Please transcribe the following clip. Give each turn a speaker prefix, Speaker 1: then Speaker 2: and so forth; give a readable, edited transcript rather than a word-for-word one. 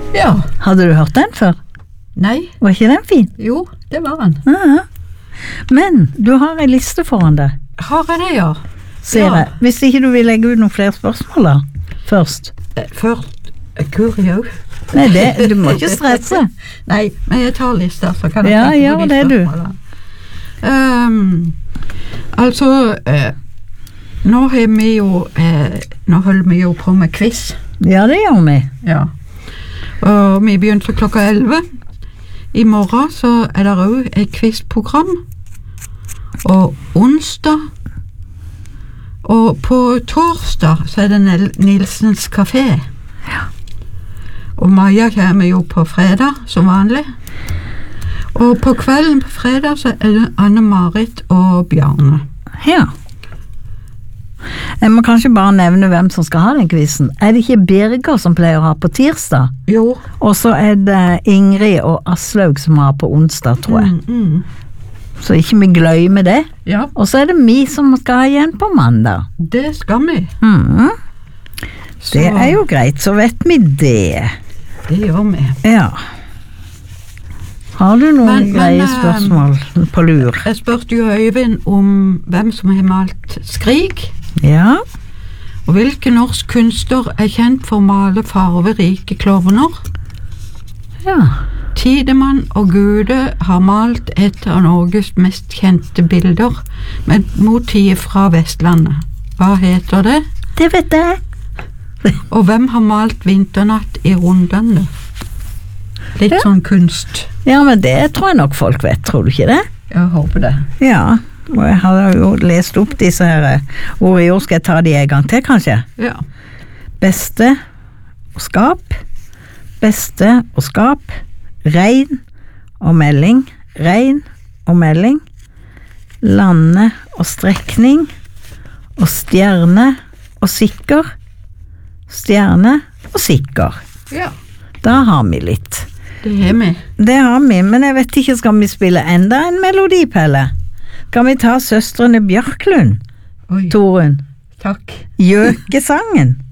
Speaker 1: Ja.
Speaker 2: Hadde du hørt den før?
Speaker 1: Nei.
Speaker 2: Var ikke den fin?
Speaker 1: Jo, det var den.
Speaker 2: Ja. Men du har en liste foran deg,
Speaker 1: Har jeg det, ja?
Speaker 2: ser jeg. Hvis ikke du vil legge ut noen flere spørsmål da, først.
Speaker 1: Først, Kurio.
Speaker 2: Nei, du må ikke stresse.
Speaker 1: Nei, men jeg tar lista, så kan jeg
Speaker 2: Ja,
Speaker 1: tenke på
Speaker 2: gjør
Speaker 1: de
Speaker 2: det, du.
Speaker 1: spørsmålene. Nå holder vi jo på med quiz.
Speaker 2: Ja, det gjør vi.
Speaker 1: Ja. Og vi begynte klokka 11. I morgen så er det også et quizprogram. Og onsdag. Og på torsdag så er det Nilsens Café.
Speaker 2: Ja.
Speaker 1: Og Maja kommer jo på fredag, som vanlig. Og på kvelden på fredag så er det Anne-Marit og Bjarne.
Speaker 2: Ja. Jeg må kanskje bare nevne hvem som skal ha den quizen. Er det ikke Birger som pleier å ha på tirsdag?
Speaker 1: Jo.
Speaker 2: Og så er det Ingrid og Aslaug som har på onsdag, tror jeg. Så ikke vi glemmer det.
Speaker 1: Ja,
Speaker 2: Og så er det vi som skal ha igjen på mandag.
Speaker 1: det skal vi.
Speaker 2: Det er jo greit, så vet vi det.
Speaker 1: Det gjør vi.
Speaker 2: Ja. Har du noen
Speaker 1: Men,
Speaker 2: greie spørsmål på lur?
Speaker 1: Jeg spurte jo Øyvind om hvem som har malt Skrik.
Speaker 2: Ja.
Speaker 1: Og hvilken norsk kunstner er kjent for å male farverike klovner?
Speaker 2: Ja.
Speaker 1: Tidemann og Gude har malt et av Norges mest kjente bilder med motiv fra Vestlandet. Hva heter det?
Speaker 2: Det vet jeg.
Speaker 1: Og hvem har malt Vinternatt i Rondane? Litt
Speaker 2: Ja.
Speaker 1: sånn kunst.
Speaker 2: Ja, men det tror jeg nok folk vet, tror du ikke det?
Speaker 1: Jeg håper det.
Speaker 2: Ja. Og jeg har jo lest opp disse her ord i ord. Skal jeg ta de en gang til, kanskje?
Speaker 1: Ja.
Speaker 2: Beste og skap. Beste og skap. Regn og melding. Regn og melding. Lande og strekning. Og stjerne og sikker. Stjerne og sikker.
Speaker 1: Ja.
Speaker 2: Da har vi litt.
Speaker 1: Det er vi.
Speaker 2: Det har vi, men jeg vet ikke, skal vi spille enda en melodi, Pelle? Skal vi ta Søstrene Bjørklund,
Speaker 1: Oi,
Speaker 2: Torunn?
Speaker 1: takk.
Speaker 2: Gjøkesangen?